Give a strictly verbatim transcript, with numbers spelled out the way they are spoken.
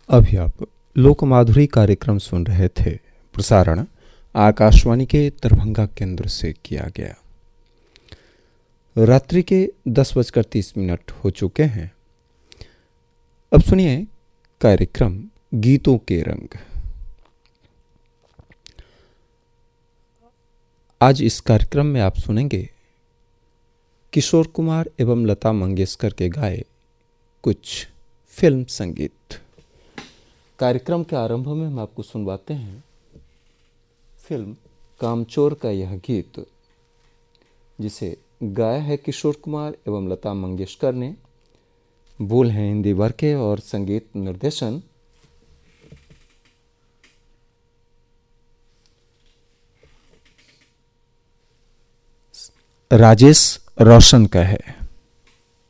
अभी आप लोक माधुरी कार्यक्रम सुन रहे थे। प्रसारण आकाशवाणी के दरभंगा केंद्र से किया गया। रात्रि के दस बजकर तीस मिनट हो चुके हैं। अब सुनिए कार्यक्रम गीतों के रंग। आज इस कार्यक्रम में आप सुनेंगे किशोर कुमार एवं लता मंगेशकर के गाए कुछ फिल्म संगीत। कार्यक्रम के आरंभ में हम आपको सुनवाते हैं फिल्म कामचोर का यह गीत, जिसे गाया है किशोर कुमार एवं लता मंगेशकर ने। बोल हैं हिंदी वर के और संगीत निर्देशन राजेश रोशन का है।